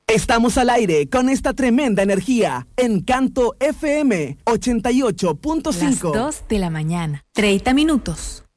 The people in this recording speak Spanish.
Estamos al aire con esta tremenda energía. Encanto FM 88.5. Las 2 de la mañana, 30 minutos.